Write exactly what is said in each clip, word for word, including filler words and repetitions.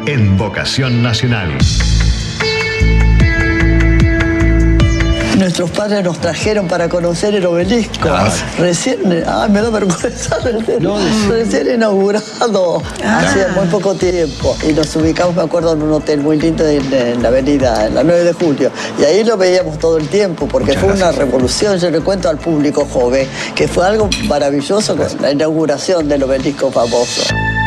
en Vocación Nacional. Nuestros padres nos trajeron para conocer el obelisco. Ah, recién, ay, me da vergüenza, recién, no, recién inaugurado, ah, hacía muy poco tiempo. Y nos ubicamos, me acuerdo, en un hotel muy lindo en, en la avenida, en la nueve de julio. Y ahí lo veíamos todo el tiempo, porque Muchas fue gracias. Una revolución. Yo le cuento al público joven que fue algo maravilloso con la inauguración del obelisco famoso.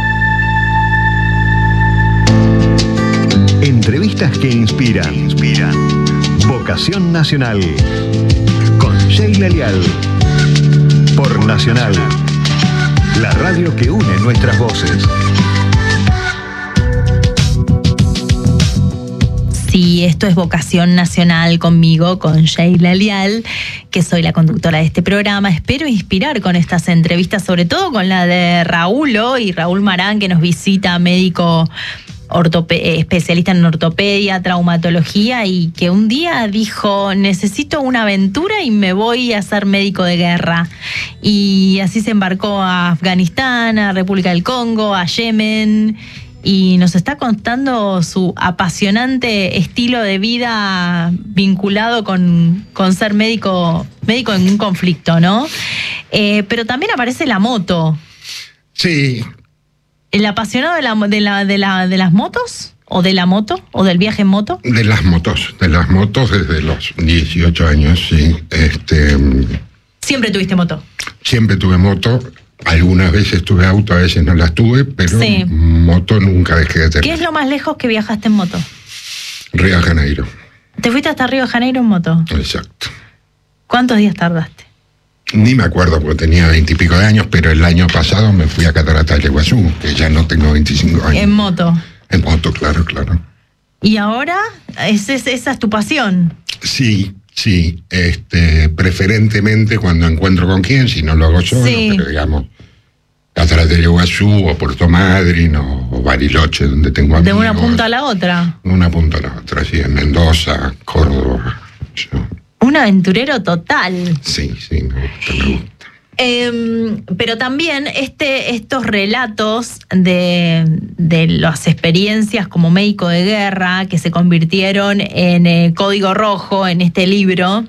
Entrevistas que inspiran. Inspiran. Vocación Nacional. Con Sheila Leal. Por Nacional. La radio que une nuestras voces. Sí, esto es Vocación Nacional conmigo, con Sheila Leal, que soy la conductora de este programa. Espero inspirar con estas entrevistas, sobre todo con la de Raúl y Raúl Marán, que nos visita, médico Ortope- especialista en ortopedia, traumatología, y que un día dijo: necesito una aventura y me voy a ser médico de guerra. Y así se embarcó a Afganistán, a República del Congo, a Yemen, y nos está contando su apasionante estilo de vida vinculado con, con ser médico, médico en un conflicto, ¿no? Eh, pero también aparece la moto. Sí. ¿El apasionado de, la, de, la, de, la, de las motos? ¿O de la moto? ¿O del viaje en moto? De las motos, de las motos desde los dieciocho años, sí. Este, ¿Siempre tuviste moto? Siempre tuve moto. Algunas veces tuve auto, a veces no las tuve, pero sí. Moto nunca dejé de tener. ¿Qué es lo más lejos que viajaste en moto? Río de Janeiro. ¿Te fuiste hasta Río de Janeiro en moto? Exacto. ¿Cuántos días tardaste? Ni me acuerdo porque tenía veintipico de años, pero el año pasado me fui a Cataratas del Iguazú, que ya no tengo veinticinco años. ¿En moto? En moto, claro, claro. ¿Y ahora? ¿Es, es, ¿Esa es tu pasión? Sí, sí. Este, preferentemente cuando encuentro con quién, si no lo hago solo, sí. Pero digamos, Cataratas del Iguazú o Puerto Madryn o, o Bariloche, donde tengo amigos. ¿De una punta a la otra? De una punta a la otra, sí. En Mendoza, Córdoba. Yo. Un aventurero total. Sí, sí, me gusta, me gusta. Eh, pero también este, estos relatos de, de las experiencias como médico de guerra que se convirtieron en eh, código rojo en este libro,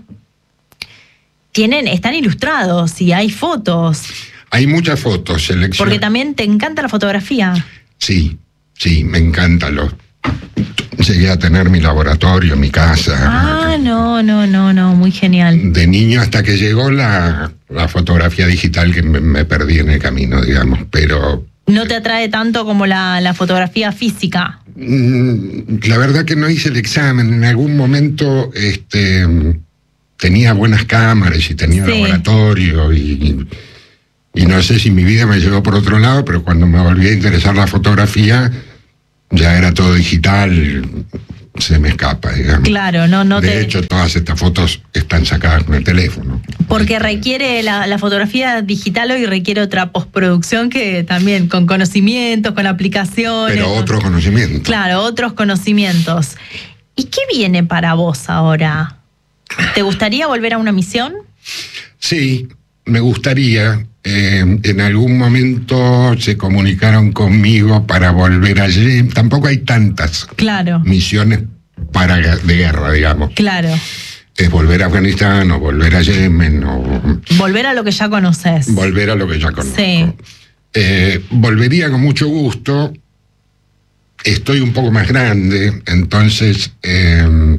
tienen, están ilustrados y hay fotos. Hay muchas fotos, selección. Porque también te encanta la fotografía. Sí, sí, me encanta. Los... Llegué a tener mi laboratorio, mi casa. Ah, no, no, no, no, muy genial. De niño hasta que llegó la, la fotografía digital, que me, me perdí en el camino, digamos, pero... ¿No te atrae tanto como la, la fotografía física? La verdad que no hice el examen. En algún momento este, tenía buenas cámaras y tenía sí. un laboratorio y, y no sé si mi vida me llevó por otro lado, pero cuando me volví a interesar la fotografía... Ya era todo digital, se me escapa, digamos. Claro, no, no De te... hecho, todas estas fotos están sacadas con el teléfono. Porque requiere, la, la fotografía digital hoy requiere otra postproducción que también, con conocimientos, con aplicaciones. Pero con... otros conocimientos. Claro, otros conocimientos. ¿Y qué viene para vos ahora? ¿Te gustaría volver a una misión? Sí, me gustaría. Eh, en algún momento se comunicaron conmigo para volver allí. Tampoco hay tantas claro. misiones para de guerra, digamos. Claro. Es volver a Afganistán o volver a Yemen o... Volver a lo que ya conoces. Volver a lo que ya conozco. Sí. Eh, volvería con mucho gusto. Estoy un poco más grande, entonces... Eh,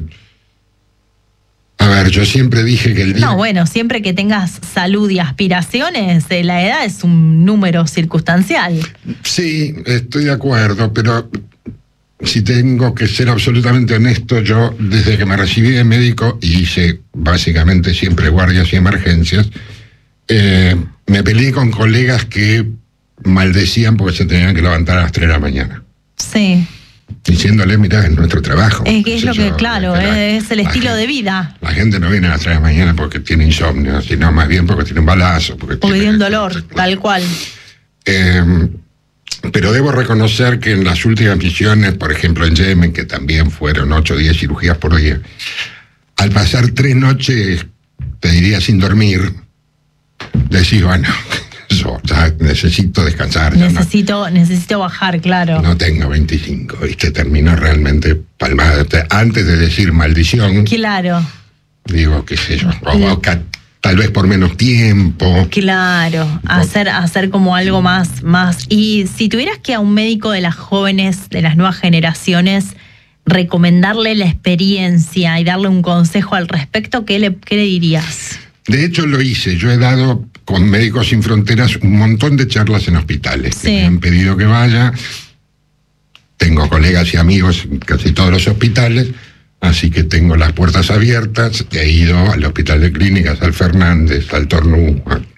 A ver, yo siempre dije que el día... No, bueno, siempre que tengas salud y aspiraciones, eh, la edad es un número circunstancial. Sí, estoy de acuerdo, pero si tengo que ser absolutamente honesto, yo desde que me recibí de médico y hice básicamente siempre guardias y emergencias, eh, me peleé con colegas que maldecían porque se tenían que levantar a las tres de la mañana. Sí. Diciéndole, mirá, es nuestro trabajo. Es que es lo que, yo, claro, la, es el estilo gente, de vida. La gente no viene a las tres de la mañana porque tiene insomnio, sino más bien porque tiene un balazo. Porque, porque tiene un dolor, claro. tal cual. Eh, pero debo reconocer que en las últimas misiones, por ejemplo en Yemen, que también fueron ocho o diez cirugías por día, al pasar tres noches, te diría sin dormir, decís, bueno, eso ya ya necesito descansar. Necesito, no, necesito bajar, claro. No tengo veinticinco, ¿viste? Termino realmente palmada. Antes de decir maldición. Claro. Digo, qué sé yo, o, o, tal vez por menos tiempo. Claro, hacer, hacer como algo más, más. Y si tuvieras que a un médico de las jóvenes, de las nuevas generaciones, recomendarle la experiencia y darle un consejo al respecto, ¿qué le, qué le dirías? De hecho lo hice, yo he dado con Médicos Sin Fronteras un montón de charlas en hospitales. Sí. Me han pedido que vaya, tengo colegas y amigos en casi todos los hospitales, así que tengo las puertas abiertas. He ido al Hospital de Clínicas, al Fernández, al Tornú.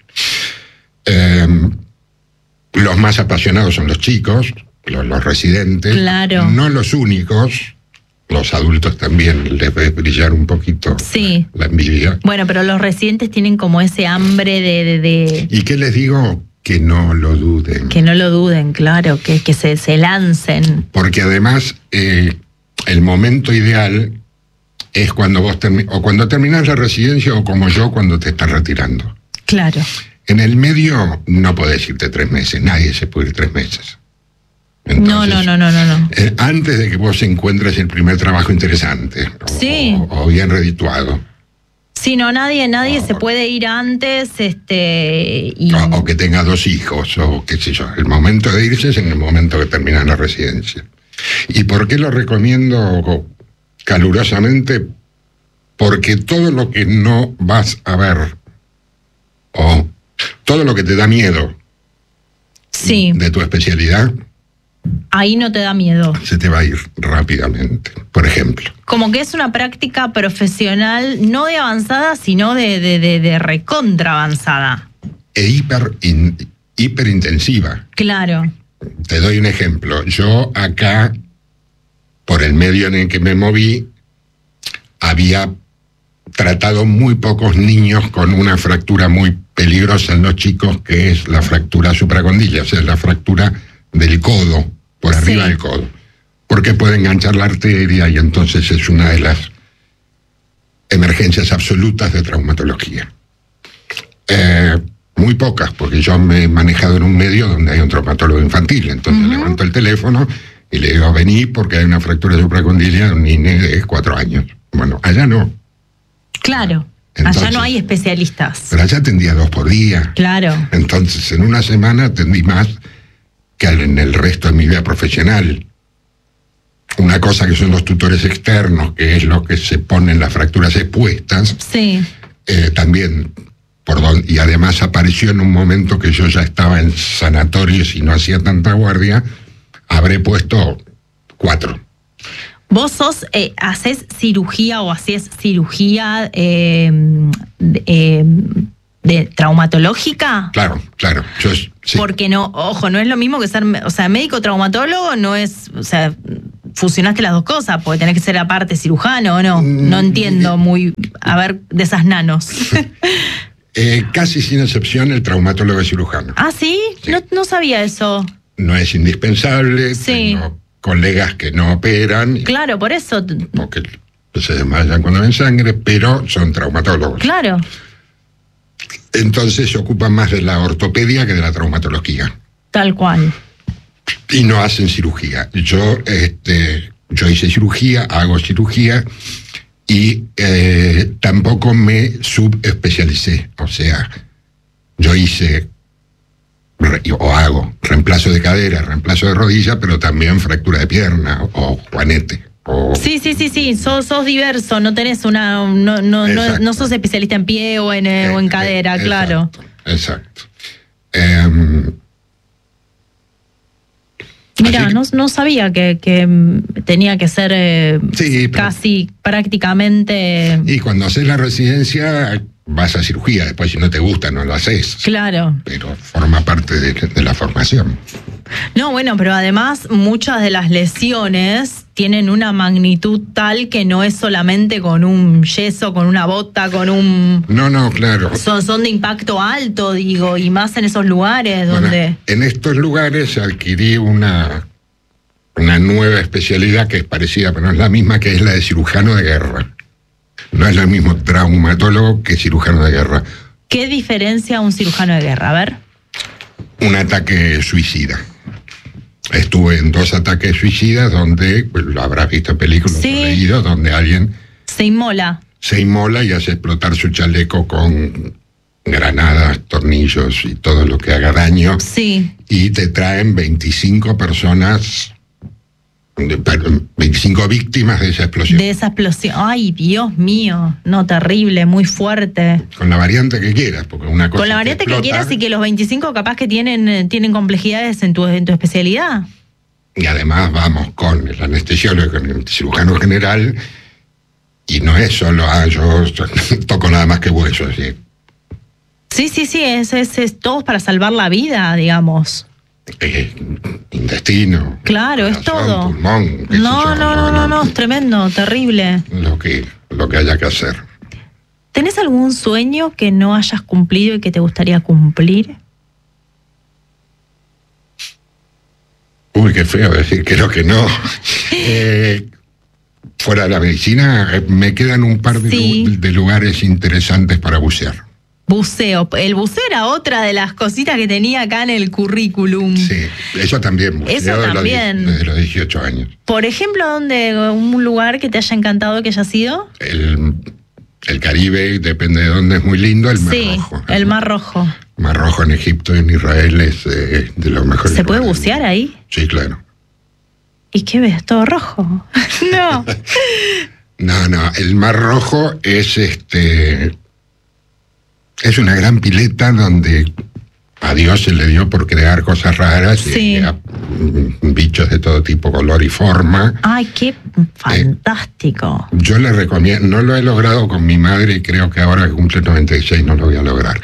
Eh, los más apasionados son los chicos, los, los residentes. Claro. No los únicos. Los adultos también les ve brillar un poquito sí. la, la envidia. Bueno, pero los residentes tienen como ese hambre de, de, de... ¿Y qué les digo? Que no lo duden. Que no lo duden, claro, que, que se, se lancen. Porque además... Eh, el momento ideal es cuando vos termi- o cuando terminás la residencia o como yo cuando te estás retirando. Claro. En el medio no podés irte tres meses, nadie se puede ir tres meses. Entonces, no, no, no, no, no, no. Eh, antes de que vos encuentres el primer trabajo interesante sí. o, o bien redituado. Sí, no, nadie, nadie no, se puede ir antes, este... Y... O, o que tenga dos hijos, o qué sé yo. El momento de irse es en el momento que terminas la residencia. ¿Y por qué lo recomiendo calurosamente? Porque todo lo que no vas a ver, o todo lo que te da miedo sí. de tu especialidad, ahí no te da miedo. Se te va a ir rápidamente, por ejemplo. Como que es una práctica profesional, no de avanzada, sino de, de, de, de recontra avanzada. E hiper, in, hiperintensiva. Claro. Te doy un ejemplo. Yo acá, por el medio en el que me moví, había tratado muy pocos niños con una fractura muy peligrosa en los chicos, que es la fractura supracondila, o sea, la fractura del codo, por arriba sí. del codo. Porque puede enganchar la arteria y entonces es una de las emergencias absolutas de traumatología. Eh, muy pocas, porque yo me he manejado en un medio donde hay un traumatólogo infantil, entonces uh-huh. levanto el teléfono y le digo, vení porque hay una fractura supracondiliar de un niño de cuatro años. Bueno, allá no. Claro, entonces, allá no hay especialistas. Pero allá atendía dos por día. Claro. Entonces, en una semana atendí más que en el resto de mi vida profesional. Una cosa que son los tutores externos, que es lo que se ponen las fracturas expuestas. Sí. Eh, también... Por don, y además apareció en un momento que yo ya estaba en sanatorios y no hacía tanta guardia, habré puesto cuatro. ¿Vos sos, eh, haces cirugía o hacías cirugía eh, de, eh, de traumatológica? Claro, claro. Yo, sí. Porque no, ojo, no es lo mismo que ser, o sea, médico traumatólogo no es, o sea, fusionaste las dos cosas, porque tenés que ser aparte cirujano, ¿o no? No entiendo muy, a ver, de esas nanos. Eh, casi sin excepción el traumatólogo es cirujano. ¿Ah, sí? sí. No, no sabía eso. No es indispensable, sí. tengo colegas que no operan. Claro, por eso. Porque se desmayan cuando ven sangre, pero son traumatólogos. Claro. Entonces se ocupan más de la ortopedia que de la traumatología. Tal cual. Y no hacen cirugía. Yo, este, yo hice cirugía, hago cirugía... Y eh, tampoco me subespecialicé, o sea, yo hice re, o hago reemplazo de cadera, reemplazo de rodilla, pero también fractura de pierna o juanete. O... Sí, sí, sí, sí, sos, sos diverso, no tenés una, no, no, no, no sos especialista en pie o en, eh, o en cadera, eh, claro. Exacto. Eh, Mira, no, no sabía que, que tenía que ser eh, sí, pero, casi prácticamente... Y cuando haces la residencia vas a cirugía, después si no te gusta no lo haces. Claro. Pero forma parte de, de la formación. No, bueno, pero además muchas de las lesiones tienen una magnitud tal que no es solamente con un yeso, con una bota, con un... No, no, claro. Son, son de impacto alto, digo, y más en esos lugares bueno, donde... En estos lugares adquirí una, una nueva especialidad que es parecida, pero no es la misma, que es la de cirujano de guerra. No es el mismo traumatólogo que cirujano de guerra. ¿Qué diferencia un cirujano de guerra? A ver. un ataque suicida. Estuve en dos ataques suicidas donde, pues, lo habrás visto en películas, sí. o leído, donde alguien se inmola. Se inmola y hace explotar su chaleco con granadas, tornillos y todo lo que haga daño. Sí. Y te traen veinticinco personas, veinticinco víctimas de esa explosión. De esa explosión. Ay, Dios mío. No, terrible, muy fuerte. Con la variante que quieras, porque una cosa. Con la variante que quieras y que los veinticinco capaz que tienen, tienen complejidades en tu, en tu especialidad. Y además vamos con el anestesiólogo, con el cirujano general, y no es solo, ah, yo toco nada más que huesos, ¿sí? Sí, sí, sí, es, es, es todo para salvar la vida, digamos. Eh, intestino. Claro, corazón, es todo. Pulmón. No, no, no, no, no, es tremendo, terrible. Lo que, lo que haya que hacer. ¿Tenés algún sueño que no hayas cumplido y que te gustaría cumplir? Uy, qué feo decir, creo que no. eh, fuera de la medicina, me quedan un par de, sí. lu- de lugares interesantes para bucear. Buceo. El buceo era otra de las cositas que tenía acá en el currículum. Sí, eso también. Buceo Eso de también. Los, desde los dieciocho años. Por ejemplo, ¿dónde, un lugar que te haya encantado que haya sido? El, el Caribe, depende de dónde, es muy lindo. El Mar sí, Rojo. el Mar Rojo. Mar Rojo en Egipto y en Israel es eh, de los mejores. ¿Se puede lugares. bucear ahí? Sí, claro. ¿Y qué ves? ¿Todo rojo? No. No, no, el Mar Rojo es este es una gran pileta donde a Dios se le dio por crear cosas raras, sí. y a, mm, bichos de todo tipo, color y forma. Ay, qué fantástico. Eh, yo le recomiendo, no lo he logrado con mi madre y creo que ahora que cumple noventa y seis no lo voy a lograr.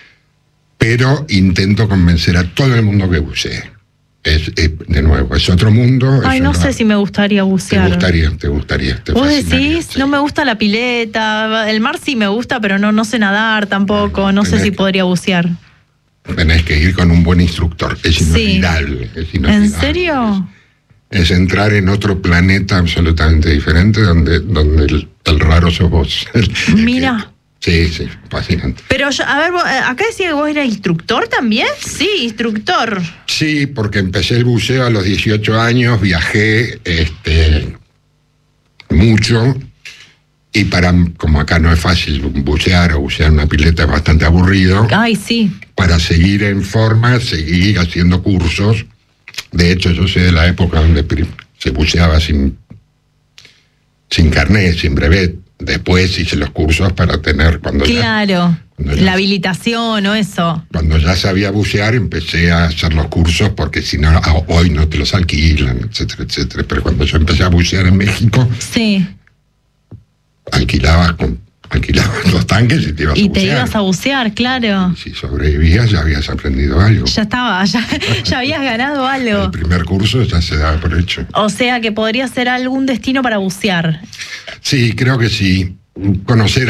Pero intento convencer a todo el mundo que bucee. Es, es, de nuevo, es otro mundo. Ay, no sé si me gustaría bucear. Te gustaría, te gustaría. Te Vos fascinaría, decís, sí. no me gusta la pileta, el mar sí me gusta, pero no, no sé nadar tampoco, no sé si podría bucear. Tenés que ir con un buen instructor, es inolvidable. Sí. Es inolvidable. ¿En serio? Es, es entrar en otro planeta absolutamente diferente donde, donde el, el raro sos vos. Mira. Sí, sí, fascinante. Pero, yo, a ver, acá decía que vos eras instructor también. Sí, instructor. Sí, porque empecé el buceo a los dieciocho años, viajé este, mucho, y para, como acá no es fácil bucear, o bucear en una pileta es bastante aburrido. Ay, sí. Para seguir en forma, seguí haciendo cursos. De hecho, yo soy de la época donde se buceaba sin, sin carnet, sin brevet. Después hice los cursos para tener cuando claro, ya, cuando la ya, habilitación o eso. Cuando ya sabía bucear empecé a hacer los cursos porque si no, hoy no te los alquilan, etcétera, etcétera. Pero cuando yo empecé a bucear en México, sí, alquilabas, con, alquilabas los tanques y te ibas y a bucear. Y te ibas a bucear, claro. Y si sobrevivías ya habías aprendido algo. Ya estaba, ya, ya habías ganado algo. El primer curso ya se daba por hecho. O sea que podría ser algún destino para bucear. Sí, creo que sí. Conocer